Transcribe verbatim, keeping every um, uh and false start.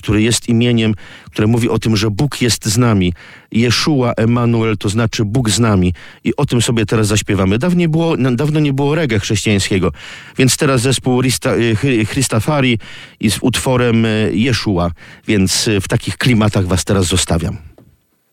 który jest imieniem, które mówi o tym, że Bóg jest z nami. Jeszua, Emanuel, to znaczy Bóg z nami. I o tym sobie teraz zaśpiewamy. Dawniej było, dawno nie było reggae chrześcijańskiego, więc teraz zespół Christafari i z utworem Jeszua, więc w takich klimatach was teraz zostawiam.